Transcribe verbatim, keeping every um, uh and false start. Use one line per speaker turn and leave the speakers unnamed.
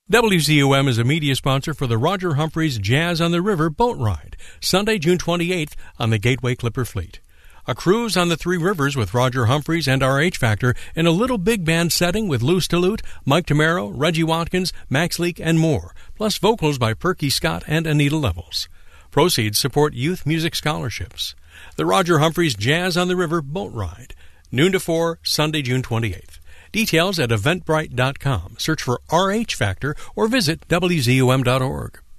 W Z U M is a media sponsor for the Roger Humphreys Jazz on the River boat ride, Sunday, June twenty-eighth on the Gateway Clipper Fleet. A cruise on the Three Rivers with Roger Humphreys and R H Factor in a little big band setting with Lou Stillute, Mike Tamaro, Reggie Watkins, Max Leak, and more, plus vocals by Perky Scott and Anita Levels. Proceeds support youth music scholarships. The Roger Humphreys Jazz on the River boat ride, noon to four, Sunday, June twenty-eighth. Details at eventbrite dot com. Search for R H Factor or visit W Z U M dot org.